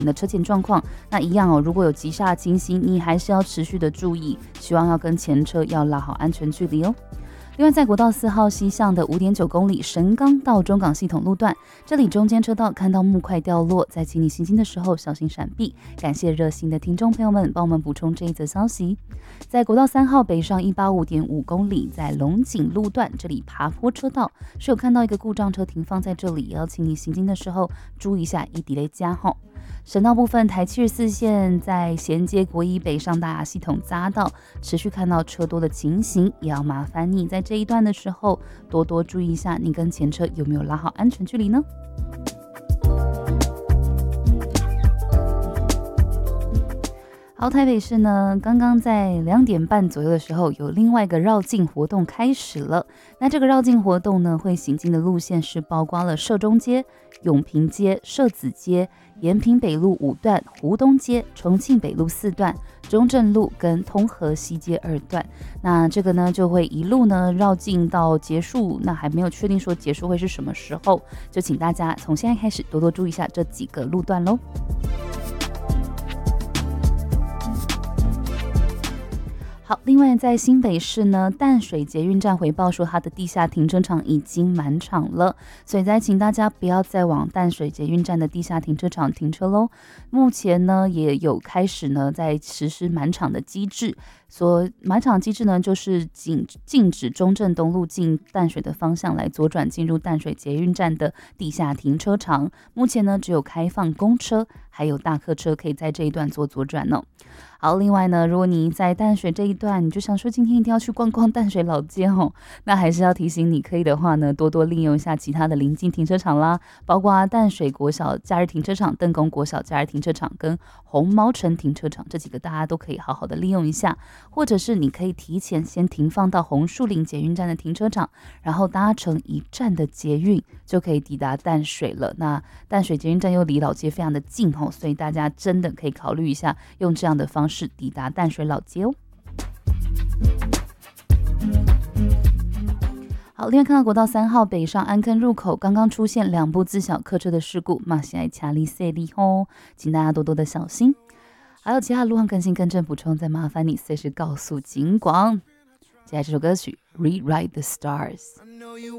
你的车前状况。那一样如果有急刹情形，你还是要持续的注意，希望要跟前车要拉好安全距离哦。另外，在国道4号西向的 5.9 公里神冈到中港系统路段，这里中间车道看到木块掉落，在请你行经的时候小心闪避。感谢热心的听众朋友们帮我们补充这一则消息。在国道3号北上 185.5 公里，在龙井路段，这里爬坡车道是有看到一个故障车停放在这里，也要请你行经的时候注意一下以 delay 加号。省道部分，台74线在衔接国一北上大雅系统匝道，持续看到车多的情形，也要麻烦你在这一段的时候多多注意一下，你跟前车有没有拉好安全距离呢？好，台北市呢，刚刚在2点半左右的时候，有另外一个绕境活动开始了。那这个绕境活动呢，会行进的路线是包括了社中街、永平街、社子街、延平北路5段、湖东街、重庆北路4段、中正路跟通河西街2段。那这个呢，就会一路呢绕境到结束。那还没有确定说结束会是什么时候，就请大家从现在开始多多注意一下这几个路段咯。好，另外在新北市呢，淡水捷运站回报说它的地下停车场已经满场了，所以再请大家不要再往淡水捷运站的地下停车场停车咯。目前呢也有开始呢在实施满场的机制，所满场机制呢就是禁止中正东路进淡水的方向来左转进入淡水捷运站的地下停车场。目前呢只有开放公车还有大客车可以在这一段做左转哦。好，另外呢，如果你在淡水这一段，你就想说今天一定要去逛逛淡水老街哦，那还是要提醒你，可以的话呢，多多利用一下其他的临近停车场啦，包括淡水国小假日停车场、邓公国小假日停车场跟红毛城停车场，这几个大家都可以好好的利用一下，或者是你可以提前先停放到红树林捷运站的停车场，然后搭乘1站的捷运就可以抵达淡水了。那淡水捷运站又离老街非常的近哦，所以大家真的可以考虑一下用这样的方式抵达淡水老街哦。好，另外看到国道3号北上安坑入口刚刚出现2部自小客车的事故，马现在掐力塞力吼，请大家多多的小心。还有其他路况更新更正补充，再麻烦你随时告诉警广。接下来这首歌曲 Rewrite the Stars。